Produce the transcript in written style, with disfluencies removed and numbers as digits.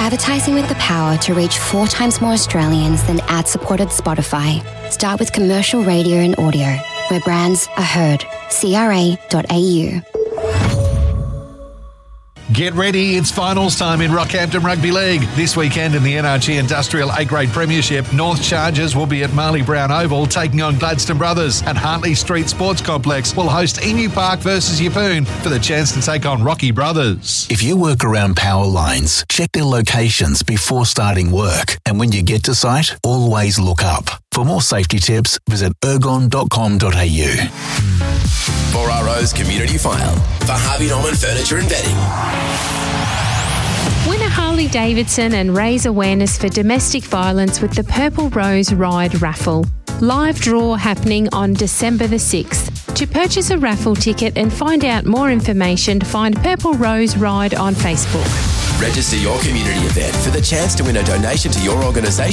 advertising with the power to reach 4 times more Australians than ad-supported Spotify. Start with commercial radio and audio, where brands are heard. CRA.au. Get ready, it's finals time in Rockhampton Rugby League. This weekend in the NRG Industrial A-Grade Premiership, North Chargers will be at Marley Brown Oval taking on Gladstone Brothers, and Hartley Street Sports Complex will host Emu Park versus Yeppoon for the chance to take on Rocky Brothers. If you work around power lines, check their locations before starting work. And when you get to site, always look up. For more safety tips, visit ergon.com.au. 4RO's Community File for Harvey Norman Furniture and Bedding. Win a Harley-Davidson and raise awareness for domestic violence with the Purple Rose Ride raffle. Live draw happening on December the 6th. To purchase a raffle ticket and find out more information, find Purple Rose Ride on Facebook. Register your community event for the chance to win a donation to your organisation